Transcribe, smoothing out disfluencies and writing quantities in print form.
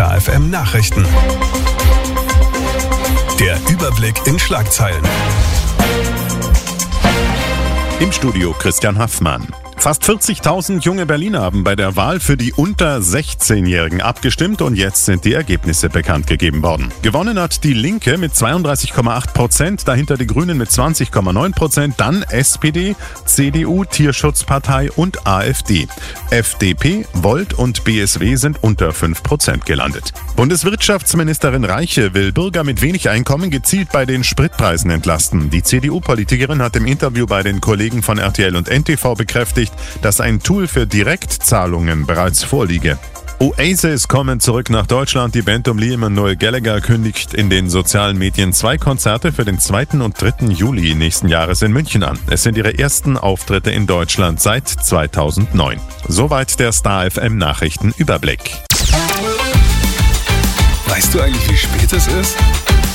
Star FM Nachrichten. Der Überblick in Schlagzeilen. Im Studio Christian Haffmann. Fast 40.000 junge Berliner haben bei der Wahl für die unter 16-Jährigen abgestimmt und jetzt sind die Ergebnisse bekannt gegeben worden. Gewonnen hat die Linke mit 32,8%, dahinter die Grünen mit 20,9%, dann SPD, CDU, Tierschutzpartei und AfD. FDP, Volt und BSW sind unter 5% gelandet. Bundeswirtschaftsministerin Reiche will Bürger mit wenig Einkommen gezielt bei den Spritpreisen entlasten. Die CDU-Politikerin hat im Interview bei den Kollegen von RTL und NTV bekräftigt, dass ein Tool für Direktzahlungen bereits vorliege. Oasis kommen zurück nach Deutschland. Die Band um Liam und Noel Gallagher kündigt in den sozialen Medien 2 Konzerte für den 2. und 3. Juli nächsten Jahres in München an. Es sind ihre ersten Auftritte in Deutschland seit 2009. Soweit der Star FM Nachrichten Überblick. Weißt du eigentlich, wie spät es ist?